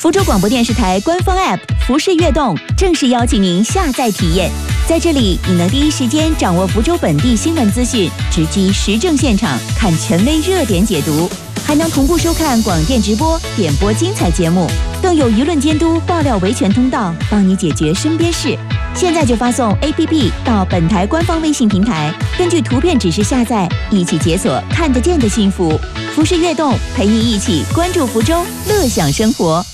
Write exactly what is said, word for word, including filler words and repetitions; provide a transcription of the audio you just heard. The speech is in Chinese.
福州广播电视台官方 App 福视悦动正式邀请您下载体验。在这里，你能第一时间掌握福州本地新闻资讯，直击时政现场，看权威热点解读，还能同步收看广电直播、点播精彩节目，更有舆论监督、爆料维权通道，帮你解决身边事。现在就发送 A P P 到本台官方微信平台，根据图片指示下载，一起解锁看得见的幸福。福视悦动陪你一起关注福州，乐享生活。